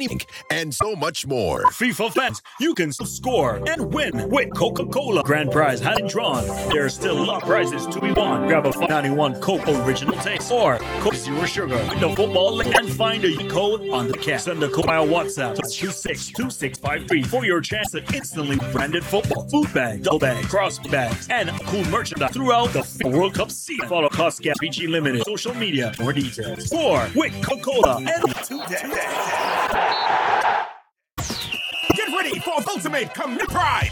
anything, and so much more. FIFA fans, you can score and win with Coca-Cola. Grand prize hadn't drawn. There are still a lot of prizes to be won. Grab a $5.91 Coke Original Taste or Coke Zero Sugar with the football link and find a code on the can. Send the code via WhatsApp to 262653 for your chance at instantly branded football, food bag, double bag, cross bags, and cool merchandise throughout the World Cup season. Follow Costco PG Limited social media for details. Score with Coca-Cola and today. Get ready for ultimate commit pride